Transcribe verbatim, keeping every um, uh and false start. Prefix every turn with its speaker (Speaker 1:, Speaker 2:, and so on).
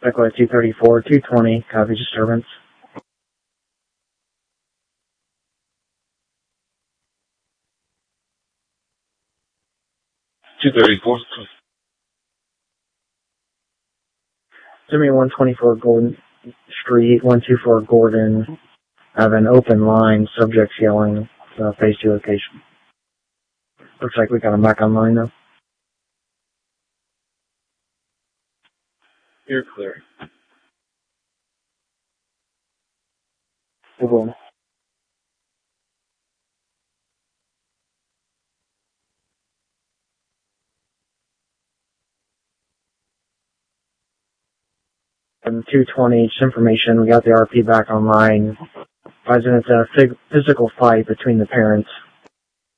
Speaker 1: Echo two thirty-four, two twenty, copy disturbance.
Speaker 2: two thirty-four.
Speaker 1: Jimmy one twenty-four Gordon Street, one two four Gordon. I have an open line, subjects yelling, uh, phase two location. Looks like we got him back online though.
Speaker 2: You're clear.
Speaker 1: Good one. And two twenty, just information, we got the R P back online. Advising it's a physical fight between the parents.